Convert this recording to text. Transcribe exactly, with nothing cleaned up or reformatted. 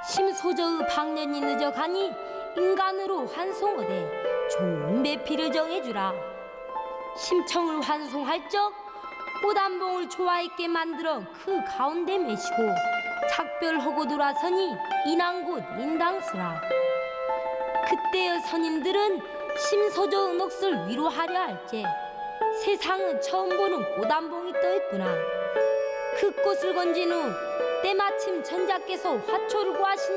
심소저의 방년이 늦어가니 인간으로 환송하되 좋은 매피를 정해주라. 심청을 환송할 적 꽃단봉을 조화있게 만들어 그 가운데 매시고 작별하고 돌아서니 인왕곧 인당수라. 그때의 선인들은 심소저의 몫을 위로하려 할제 세상은 처음 보는 꽃단봉이 떠있구나. 그 꽃을 건진 후 때마침 전자께서 화초를 구하신